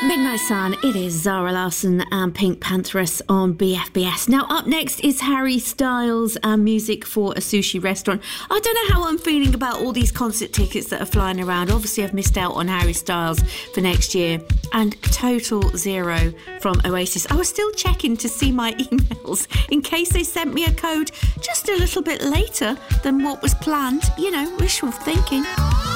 Midnight Sun, it is Zara Larsson and Pink Pantheress on BFBS. Now, up next is Harry Styles and music for a sushi restaurant. I don't know how I'm feeling about all these concert tickets that are flying around. Obviously, I've missed out on Harry Styles for next year. And Total Zero from Oasis. I was still checking to see my emails in case they sent me a code just a little bit later than what was planned. You know, wishful thinking.